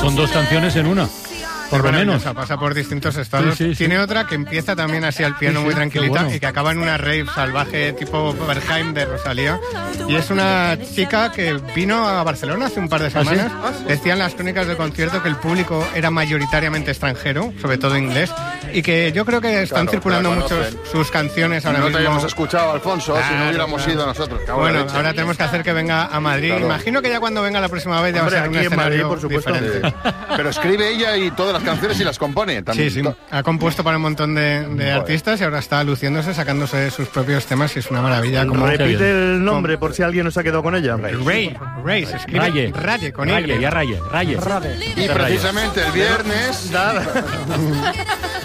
Son 2 canciones en una. Por lo menos. Pasa por distintos estados. Sí. Tiene otra que empieza también así al piano muy tranquilita, bueno, y que acaba en una rave salvaje tipo Berghain de Rosalía. Y es una chica que vino a Barcelona hace un par de semanas. ¿Ah, sí? Decían las crónicas del concierto que el público era mayoritariamente extranjero, sobre todo inglés, y que yo creo que están circulando muchos sus canciones ahora mismo. No te habíamos escuchado, Alfonso, si no hubiéramos ido nosotros. Bueno, ahora tenemos que hacer que venga a Madrid. Claro. Imagino que ya cuando venga la próxima vez ya va a ser un escenario Madrid, por supuesto, diferente. Pero escribe ella y todas las canciones y las compone también. Sí. Ha compuesto para un montón de artistas y ahora está luciéndose, sacándose sus propios temas y es una maravilla. Repite el nombre por si alguien no se ha quedado con ella. Ray, se escribe Raye con Raye. Y precisamente el viernes